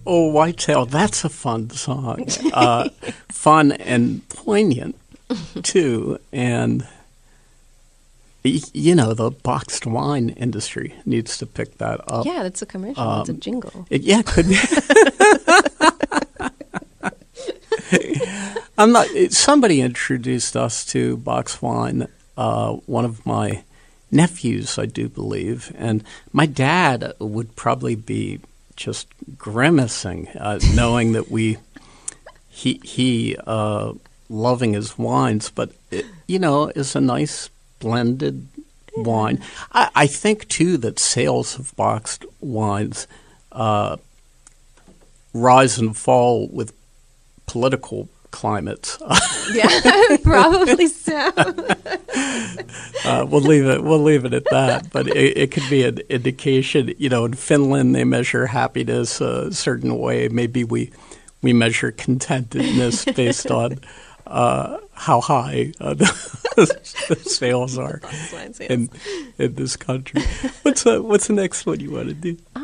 Oh, Whitetail, that's a fun song. Fun and poignant, too. And, the boxed wine industry needs to pick that up. Yeah, that's a commercial. It's a jingle. It could be. Somebody introduced us to boxed wine, one of my nephews, I do believe. And my dad would probably be just grimacing, knowing that he loving his wines, but it's a nice blended wine. I think too that sales of boxed wines rise and fall with political climates. Yeah, probably so. We'll leave it at that. But it could be an indication. In Finland they measure happiness a certain way. Maybe we measure contentedness based on how high the sales are in this country. What's the next one you want to do?